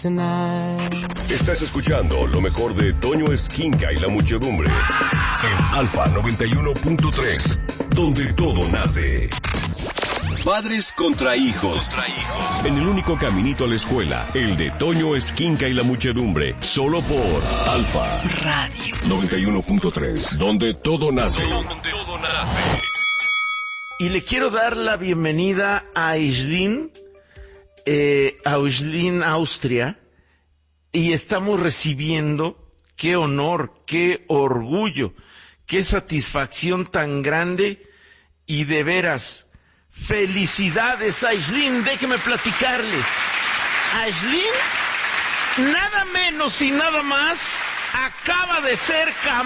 tonight. Estás escuchando lo mejor de Toño Esquinca y la Muchedumbre en Alfa 91.3, donde todo nace. Padres contra hijos. En el único caminito a la escuela, el de Toño Esquinca y la Muchedumbre, solo por Alfa Radio 91.3, donde todo nace. Y le quiero dar la bienvenida a Aislinn, Austria, y estamos recibiendo, qué honor, qué orgullo, qué satisfacción tan grande, y de veras, felicidades, Aislinn. Déjeme platicarle. Aislinn, nada menos y nada más, acaba de ser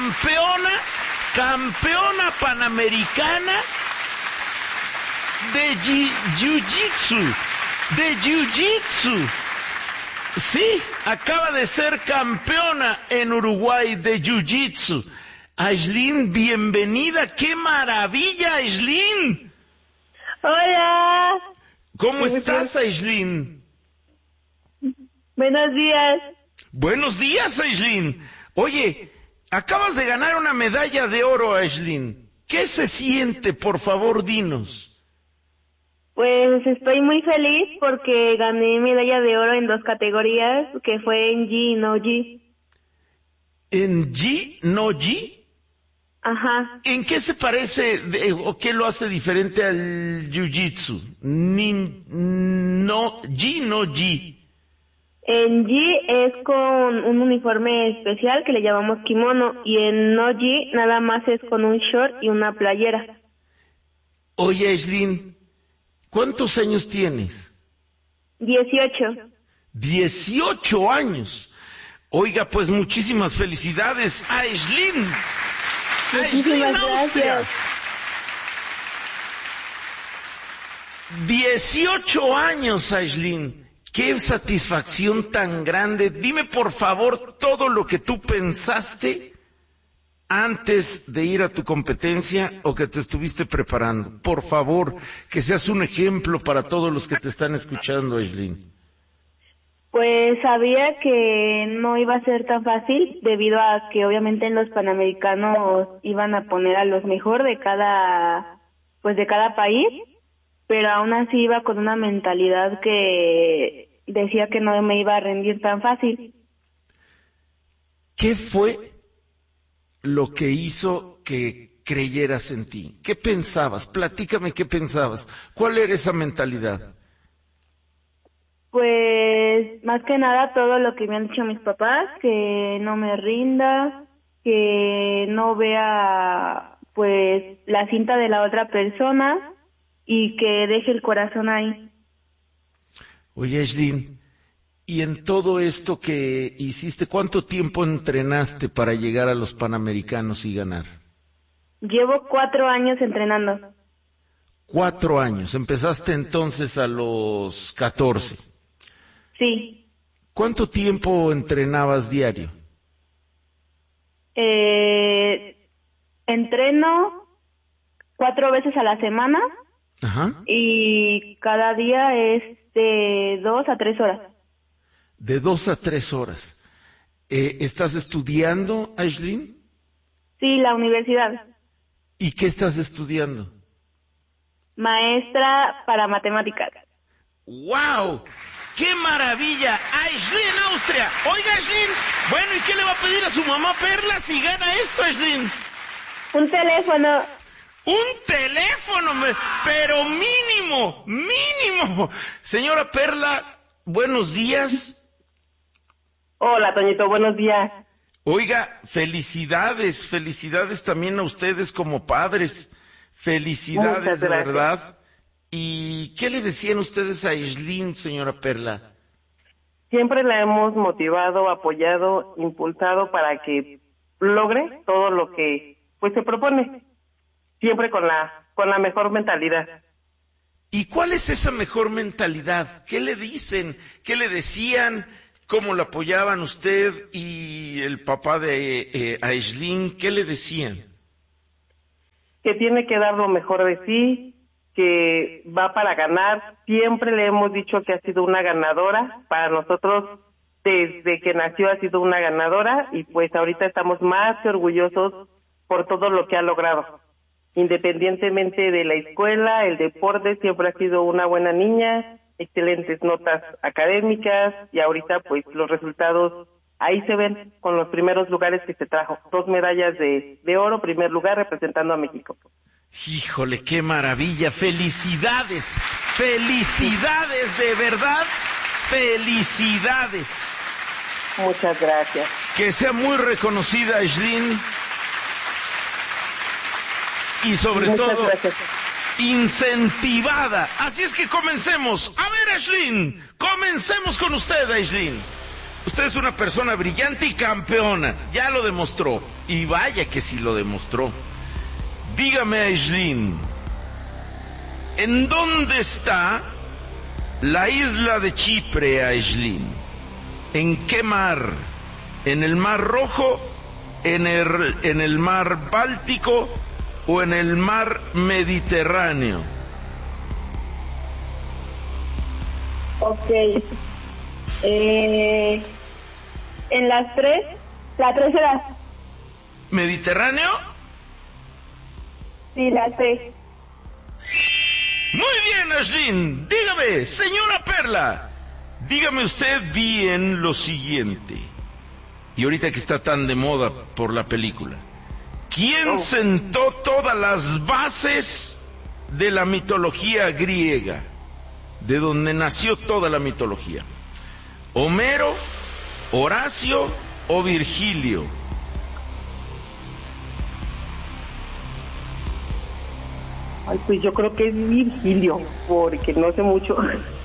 campeona panamericana de jiu-jitsu. Sí, acaba de ser campeona en Uruguay de jiu-jitsu. Aislinn, bienvenida. ¡Qué maravilla, Aislinn! Hola. ¿Cómo estás, Aislinn? Buenos días. Buenos días, Aislinn. Oye, acabas de ganar una medalla de oro, Aislinn. ¿Qué se siente? Por favor, dinos. Pues estoy muy feliz porque gané medalla de oro en 2 categorías, que fue en Gi y no Gi. ¿En Gi, no Gi? Ajá. ¿En qué se parece o qué lo hace diferente al jiu-jitsu? No Gi. En Gi es con un uniforme especial que le llamamos kimono, y en no Gi nada más es con un short y una playera. Oye, Aislinn, ¿cuántos años tienes? 18. 18 años. Oiga, pues muchísimas felicidades, Aislinn. Muchísimas gracias. 18 años, Aislinn. Qué satisfacción tan grande. Dime, por favor, todo lo que tú pensaste antes de ir a tu competencia o que te estuviste preparando. Por favor, que seas un ejemplo para todos los que te están escuchando, Aislinn. Pues sabía que no iba a ser tan fácil, debido a que obviamente en los Panamericanos iban a poner a los mejor de cada país, pero aún así iba con una mentalidad que decía que no me iba a rendir tan fácil. ¿Qué fue lo que hizo que creyeras en ti? ¿Qué pensabas? Platícame qué pensabas. ¿Cuál era esa mentalidad? Pues más que nada todo lo que me han dicho mis papás, que no me rinda, que no vea pues la cinta de la otra persona y que deje el corazón ahí. Oye, Aislinn, y en todo esto que hiciste, ¿cuánto tiempo entrenaste para llegar a los Panamericanos y ganar? Llevo 4 años entrenando. 4 años. Empezaste entonces a los 14. Sí. ¿Cuánto tiempo entrenabas diario? Entreno 4 veces a la semana. Ajá. Y cada día es de 2 a 3 horas. De 2 a 3 horas. ¿Estás estudiando, Aislinn? Sí, la universidad. ¿Y qué estás estudiando? Maestra para matemáticas. ¡Wow! ¡Qué maravilla! Aislinn, Austria. Oiga, Aislinn, bueno, ¿y qué le va a pedir a su mamá Perla si gana esto, Aislinn? Un teléfono. ¡Un teléfono! Pero mínimo. Señora Perla, buenos días. Hola, Toñito, buenos días. Oiga, felicidades también a ustedes como padres. Felicidades, de verdad. ¿Y qué le decían ustedes a Aislinn, señora Perla? Siempre la hemos motivado, apoyado, impulsado para que logre todo lo que pues se propone, siempre con la mejor mentalidad. ¿Y cuál es esa mejor mentalidad? ¿Qué le dicen? ¿Qué le decían? ¿Cómo la apoyaban usted y el papá de Aislinn? ¿Qué le decían? Que tiene que dar lo mejor de sí, que va para ganar. Siempre le hemos dicho que ha sido una ganadora. Para nosotros desde que nació ha sido una ganadora y pues ahorita estamos más que orgullosos por todo lo que ha logrado. Independientemente de la escuela, el deporte, siempre ha sido una buena niña, excelentes notas académicas y ahorita pues los resultados ahí se ven con los primeros lugares que se trajo. 2 medallas de oro, primer lugar representando a México. Híjole, qué maravilla, felicidades, felicidades, de verdad, felicidades. Muchas gracias. Que sea muy reconocida, Aislinn, y sobre todo incentivada. Así es que comencemos. A ver, Aislinn, comencemos con usted, Aislinn. Usted es una persona brillante y campeona, ya lo demostró, y vaya que sí lo demostró. Dígame, Aislinn, ¿en dónde está la isla de Chipre, Aislinn? ¿En qué mar? ¿En el Mar Rojo? ¿En el Mar Báltico? ¿O en el Mar Mediterráneo? Ok. En las 3, la 3 era... ¿Mediterráneo? Sí, la 3. Muy bien, Aislinn. Dígame, señora Perla, dígame usted bien lo siguiente. Y ahorita que está tan de moda por la película, ¿quién sentó todas las bases de la mitología griega? De donde nació toda la mitología. ¿Homero, Horacio o Virgilio? Ay, pues yo creo que es Virgilio, porque no sé mucho.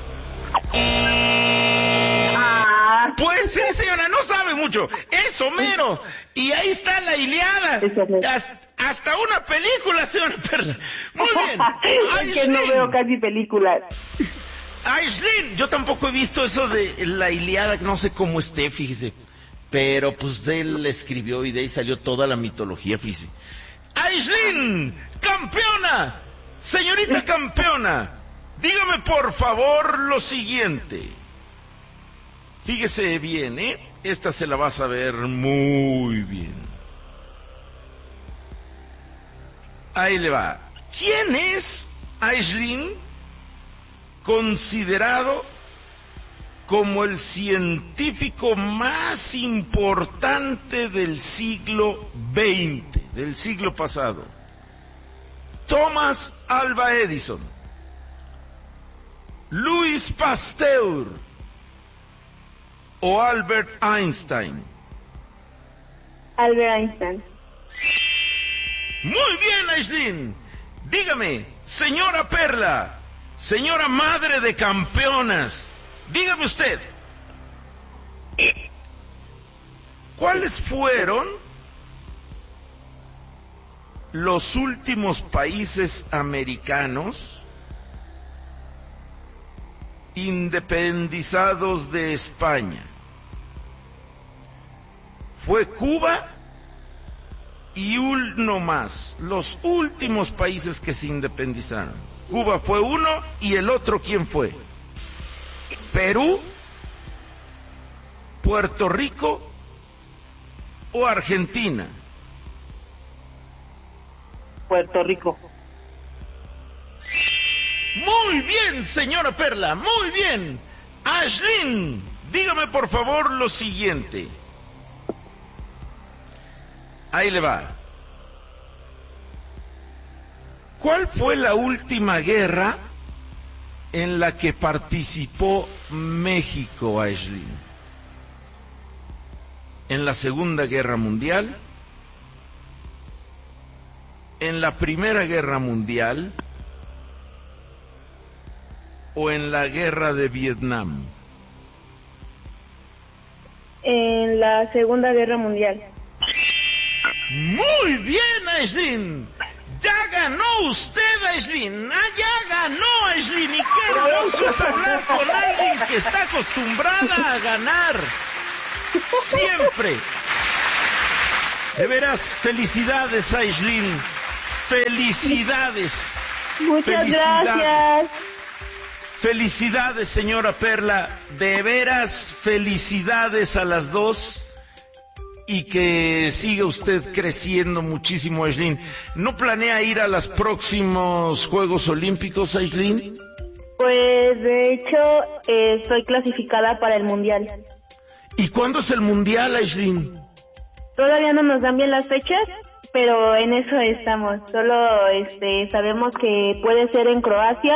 Pues sí, señora, no sabe mucho. Es Homero. Y ahí está la Ilíada. Hasta una película, señora Perla. Muy bien. Es que no veo casi películas. Aislinn, yo tampoco he visto eso de la Ilíada, no sé cómo esté, fíjese. Pero pues de él escribió y de ahí salió toda la mitología, fíjese. Aislinn, campeona, señorita campeona, dígame por favor lo siguiente. Fíjese bien, esta se la vas a ver muy bien. Ahí le va. ¿Quién es, Aislinn, considerado como el científico más importante del siglo XX, del siglo pasado? Thomas Alva Edison, Louis Pasteur o Albert Einstein. Albert Einstein. Muy bien, Aislinn. Dígame, señora Perla, señora madre de campeonas, dígame usted, ¿cuáles fueron los últimos países americanos independizados de España? Fue Cuba y uno más, los últimos países que se independizaron. Cuba fue uno y el otro, ¿quién fue? ¿Perú, Puerto Rico o Argentina? Puerto Rico. Muy bien, señora Perla, muy bien. Aislinn, dígame por favor lo siguiente. Ahí le va. ¿Cuál fue la última guerra en la que participó México, Aislinn? ¿En la Segunda Guerra Mundial? ¿En la Primera Guerra Mundial? ¿O en la Guerra de Vietnam? En la Segunda Guerra Mundial. Muy bien, Aislinn. Ya ganó usted, Aislinn. Ya ganó, Aislinn. Y qué hermoso es hablar con alguien que está acostumbrada a ganar. Siempre. De veras, felicidades, Aislinn. Felicidades. Muchas Felicidades. gracias. Felicidades, señora Perla, de veras felicidades a las dos y que siga usted creciendo muchísimo, Aislinn. ¿No planea ir a los próximos Juegos Olímpicos, Aislinn? Pues de hecho estoy clasificada para el Mundial. ¿Y cuándo es el Mundial, Aislinn? Todavía no nos dan bien las fechas, pero en eso estamos. Solo sabemos que puede ser en Croacia